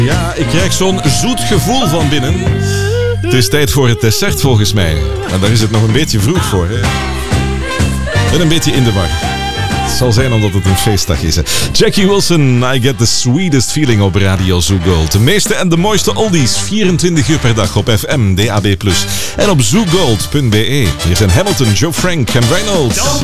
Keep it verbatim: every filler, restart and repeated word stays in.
Ja, ik krijg zo'n zoet gevoel van binnen. Het is tijd voor het dessert volgens mij. Maar daar is het nog een beetje vroeg voor. Hè? Ik ben een beetje in de war. Het zal zijn omdat het een feestdag is. Hè? Jackie Wilson, I Get the Sweetest Feeling op Radio Zoo Gold. De meeste en de mooiste oldies, vierentwintig uur per dag op F M, D A B plus. En op zoo gold punt b e. Hier zijn Hamilton, Joe Frank en Reynolds.